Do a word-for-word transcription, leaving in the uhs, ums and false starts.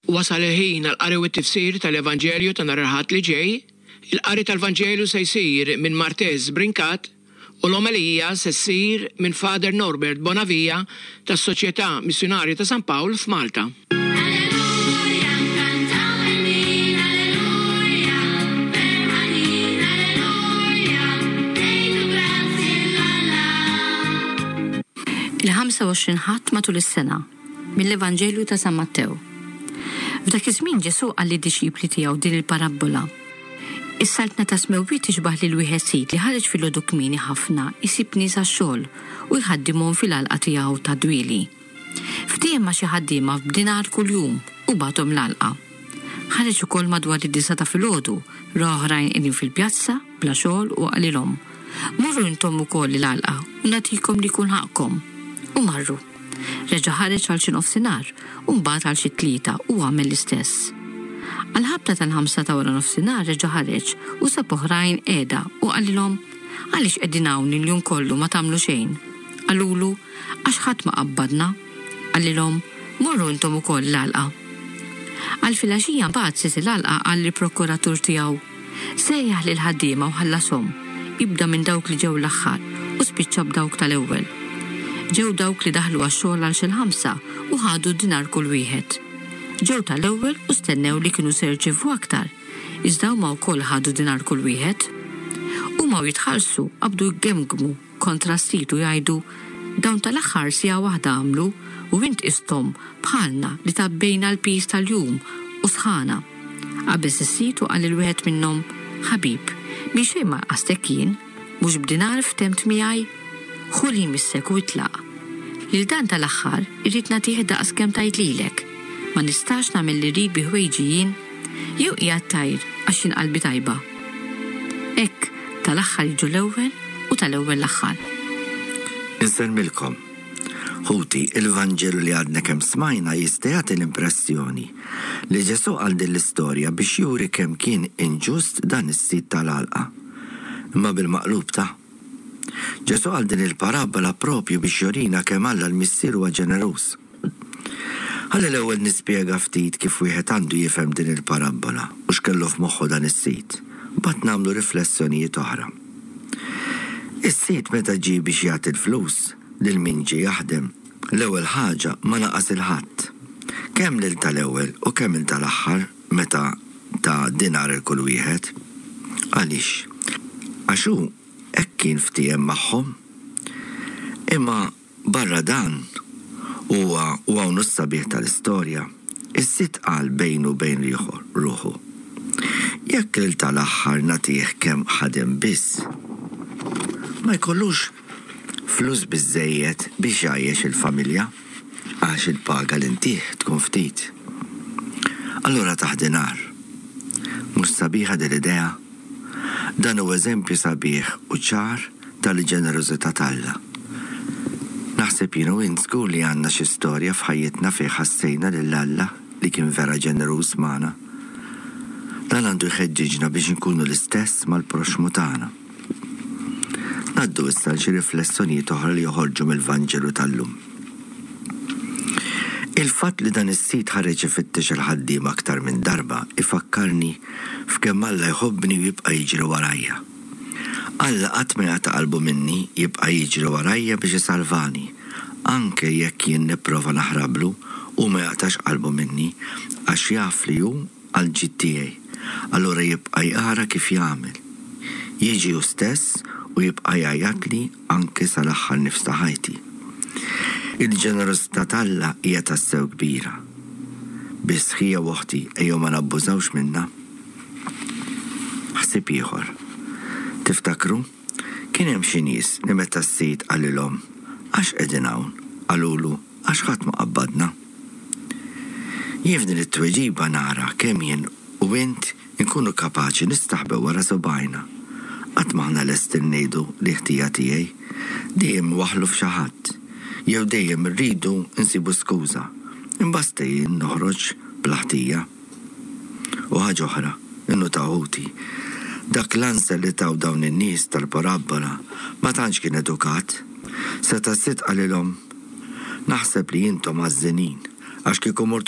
Wasal il-ħin għal-qari u t-tifsir tal-Evanġelju ta' nhar il-Ħadd li ġej. Il-qari tal-Evanġelju se jsir minn Martez Brinkat u l-omelija se ssir minn Father Norbert Bonavija tas-Soċjetà Missjonarja ta' San Pawl f'Malta. Il-ħamsa u għoxrin ħadd matul is-sena mill-Evanġelju ta' San Mattew. F'dak iż-żmien Ġesu qal lid-disċipli tiegħu din il-parabola. Is-saltna ta' smewwiet tixbaħ lil wieħed sit li ħareġ fil-għodu kmieni ħafna isib nies għax-xogħol u jħaddimhom fil-għalqa tiegħu ta' dwieli. Ftehim ma' xi ħaddiema f'dinar kuljum u bagħthom l-għalqa. Ħareġ ukoll madwar id-disa ta' filgħodu, ra oħrajn qegħdin fil-pjazza bla xogħol u qalilhom. Morru intom ukoll l-għalqa u nagħtikom li jkun ħaqkom. U marru. Reġa' ħareġ għal xi nofsinhar u mbagħad għal xi tlieta u għamel l-istess. Għal-ħabta tal-ħamsa ta' wara nofsinhar reġa' ħareġ u sab oħrajn qiegħda u qalilhom għaliex qegħdin hawn il-jum kollu ma tagħmlu xejn. Qalulu għax ħadd ma qabbadna. Qalilhom morru intom ukoll l-għalqa. Għal-filgħaxija mbagħad sit l-għalqa għall-prokuratur tiegħu. Sejjaħ lil ħaddiema u ħallasom. Ibda minn dawk li ġew l-aħħar u spiċċa b'dawk tal-ewwel. Ġew dawk li daħlu għax-xogħol għal xi ħamsa u ħadu dinar kull wieħed. Ġew tal-ewwel u stennew li kienu se jirċievu aktar, iżda huma wkoll ħadu dinar kull wieħed. Huma jitħallsu qabdu jgemgmu kontra s-sit u jgħidu dawn tal-aħħar sija waħda għamlu u int qisthom bħalna li tabbejna l-pis tal-jum u sħana. Qabeż is-sit u qal il-wieħed minnhom ħabib, mi xejn ma qastek jien, mhux b'dinar ftemt miegħi, ħuli missek u itlaq. Lil dan tal-aħħar irrid nagħtih daqs kemm tgħid lilek. Ma nistax nagħmel li rrid bi ħwejġi jien jew qiegħed tajr għax jien qalbi tajba. Hekk tal-aħħar jiġu l-ewwel u tal-ewwel l-aħħar. Insemmilkom. Ħuti il-Vanġelu li għadna kemm smajna jista' jagħti l-impressjoni li Ġesu qal din l-istorja biex juri kemm kien inġust dan is-sit tal-għalqa. Imma bil-maqlub ta' Ġesu għal din il-parabola propju biex jorina kemm Alla l-Missier huwa ġeneruż. Ħalli l-ewwel nispjega ftit kif wieħed għandu jifhem din il-parabola u x'kellu f'moħħu dan is-sit. Mbagħad nagħmlu riflessjonijiet oħra. Is-sit meta ġie biex jagħti l-flus lil min ġie jaħdem, l-ewwel ħaġa ma naqas il-ħadd. Kemm lil tal-ewwel u kemm il tal-aħħar meta ta' dinar il kull wieħed. Għaliex? Għax hu hekk kien ftehim magħhom. Imma barra dan huwa huwa nus-sabiħ tal-istorja, is-sit qal bejnu bejn ruħu. Jekk il tal-aħħar nagħtih kemm ħadem biss, ma jkollux flus biżżejjed biex jgħajjex il-familja għax il-paga li ntih tkun ftit. Allura taħ dinar. Mhux sabiħa din l-idea? Dan huwa eżempju sabiħ u ċar tal-ġenerożità t'Alla. Naħseb jienu insku li għandna xi storja f'ħajjitna fejn ħassejna lil Alla li kien vera ġeneruż magħna. Dan għandu jħeġġiġna biex inkunu l-istess mal-proxmu tagħna. Ngħaddu issa xi riflessjonijiet oħra li joħorġu mill-Vanġelu tal-lum. Il-fatt li dan is-sit ħareġ ifittex il-ħaddiem aktar minn darba ifakkarni f'kemm Alla jħobbni u jibqa' jiġri warajja. Alla qatt ma jagħta qalbu minni jibqa' jiġri warajja biex isalvani, anke jekk jien nipprova naħrablu u ma jaqtax qalbu minni għax jaf li hu għal ġid tiegħi. Allura jibqa' jara kif jagħmel. Jiġi hu stess u jibqa' jgħajjatli anke sal-aħħar nifs ta' ħajti. Il-ġenerożità t'Alla hija tassew kbira. Biss ħija woħti ejjew ma nabbużawx minnha. Ħsieb ieħor. Tiftakru? Kien hemm xi nies li meta s-sit qalilhom għax qegħdin hawn, qalulu għax ħadd ma qabbadna. Jifni li t-tweġiba nara kemm jien u int inkunu kapaċi nistaħbew wara subajna. Qatt m'aħna lesti ngħidu li ħtija tiegħi dejjem waħlu f'xi ħadd, jew dejjem rridu nsibu skuża, imbasta jien noħroġ bla ħtija. U ħaġa oħra, innu taħuti. Dak l-ansel li taw dawn in-nies tal-parabola ma tantx kien edukat. Seta' s-sit qalilhom naħseb li intom għażżinin għax kieku